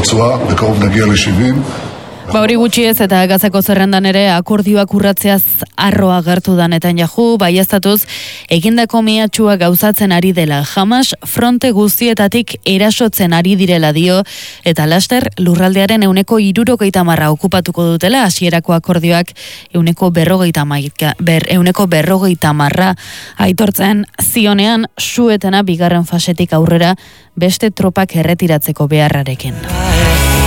ברצועה, בקרוב נגיע ל-70. Hori gutxi ez eta Gazako zerrendan ere akordioak urratzeaz arroa agertu da Netanyahu, baieztatuz egindako mehatxua gauzatzen ari dela. Hamas fronte guztietatik erasotzen ari direla dio, eta laster lurraldearen 60% okupatuko dutela. Hasierako akordioak 40% aitortzen zionean, suetena bigarren fasetik aurrera beste tropak erretiratzeko beharrarekin.